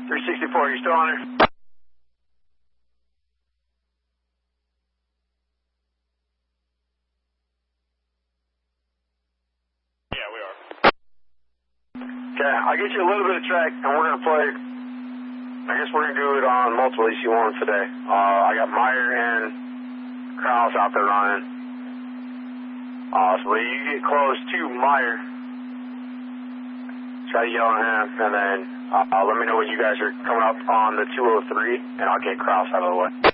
364, you still on there? Yeah, we are. Okay, I'll get you a little bit of track, and we're going to play. I guess we're going to do it on multiple EC1s today. I got Meyer and Krause out there running. So when you get close to Meyer, try to yell at him, and then let me know when you guys are coming up on the 203, and I'll get Krause out of the way.